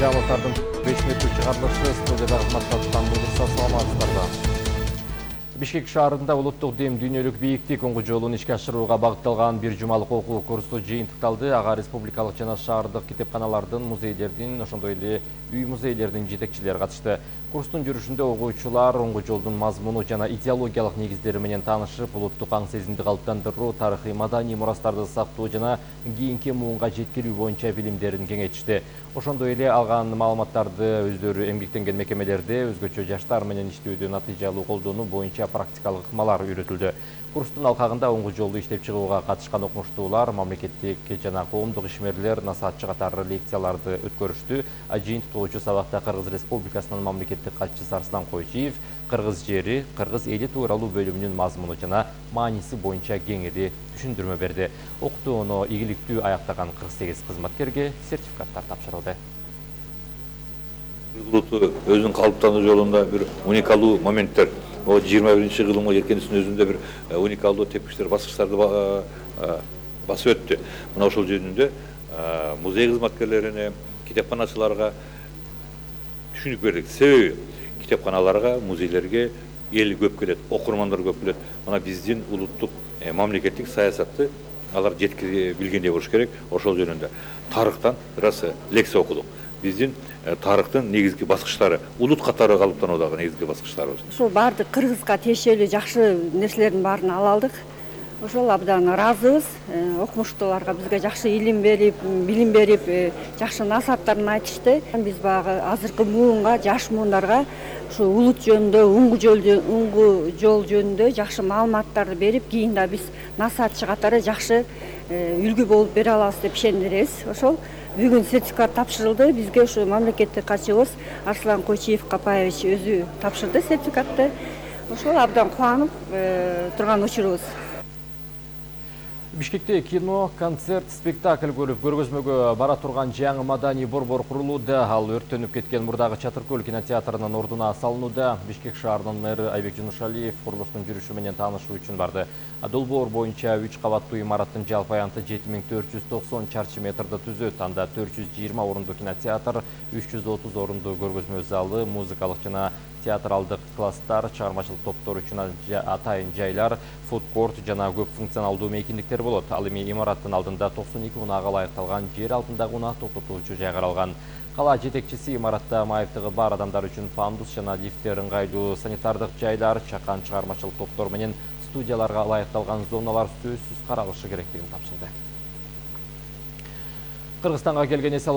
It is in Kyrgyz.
Жаңалықтардың ресми шығарылышы студияда қызмет атқарған болса саламатсыздар. Бишкек шаарында улуттук дем дүйнөлүк бийиктик оңгу жолун ишке ашырууга багытталган бир жумалык окуу курсу жыйынтыкталды. Ага республикалык жана шаардык китепканалардын, музейлердин, ошондой эле үй музейлердин жетекчилери катышты. Курстун жүрүшүндө окуучулар оңгу жолдун мазмуну жана идеологиялык негиздери менен таанышып, улуттук аң сезимди калыптандыруу, тарыхый маданий мурастарды сактоо жана кийинки муунга жеткирүү боюнча билимдерин кеңейтишти. Ошондой эле алган маалыматтарды өздөрү эмгектенген мекемелерде өзгөчө жаштар менен иштөөдө натыйжалуу колдонуу боюнча практикалык ыкмалар үйрөтүлдү. Курстун алкагында оңгу жолду иштеп чыгууга катышкан окумуштуулар, мамлекеттик жана коомдук ишмерлер, насаатчы катары лекцияларды өткөрүштү. Жыйынтыктоочу сабакта Кыргыз Республикасынын мамлекеттик катчысы Арслан Койчиев кыргыз жери, кыргыз эли тууралуу бөлүмүнүн мазмуну жана мааниси боюнча кеңири түшүндүрмө берди. Окутууну ийгиликтүү аяктаган 48 кызматкерге сертификаттар тапшырылды. Өзүнүн калыптануу жолунда бир уникалдуу моменттер. O 21. kılımı erkenisinin özünde bir unikallığı tepkişler, basışlarda bası öttü. Buna ошол жөнүндө muzey hizmetkerlerine, kitapxanaçılarga түшүнүк бердик. Себеби kitapxanalarga, muzeylerge эл көп келет, окурмандар көп келет. Мына биздин улуттук мамлекеттик саясатты алар жеткире билгендей болуш керек. Ошол жөнүндө тарыхтан бираз лекция окудук. Биздин тарыхтын негизги баскычтары, улут катары калыптануудагы негизги баскычтары. Ошол баардык кыргызга тиешелүү жакшы нерселердин баарын ала алдык. Ошол абдан ыраазыбыз. Окумуштууларга бизге жакшы илим берип, билим берип, жакшы насааттарын айтышты. Биз багы азыркы муунга, жаш муундарга ушу улут жөнүндө, уңгу жол жөнүндө жакшы маалыматтарды берип, кийин да биз насаатчы катары жакшы үлгү болуп бере алабыз деп ишендиребиз. Ошол бүгүн сертификат тапшырылды. Бизге ушу мамлекеттик катчыбыз Арслан Койчиев Капаевич өзү тапшырды сертификатты. Ошол абдан кубанып турган учурубуз. Бишкекте кино, концерт, спектакль көрүп көргөзмөгө бара турган жаңы маданий борбор курулууда. Ал өрттөнүп кеткен мурдагы Чатыркөл кинотеатрынын ордуна салынууда. Бишкек шаарынын мэрі Айбек Жунушалиев курулуштун жүрүшү менен таанышуу үчүн барды. Долбоор боюнча 3 кабаттуу имараттын жалпы аянты 7490 чарчы метрди түзөт. Анда 420 орундуу кинотеатр, 330 орундуу көргөзмө залы, музыкалык жана театралдык класстар, чыгармачылык топтор үчүн атайын жайлар, фудкорт жана көп функционалдуу мейкиндиктер болот. Ал эми имараттын алдында 92 унаага ылайыкталган жер алтындагы унаа токтотуучу жай каралган. Кала жетекчиси имаратта майыптыгы бар адамдар үчүн пандус жана лифттер, ыңгайлуу санитардык жайлар, чакан чыгармачылык топтор менен студияларга ылайыкталган зоналар сөзсүз каралышы керектигин тапшырды. Кыргызстанга келген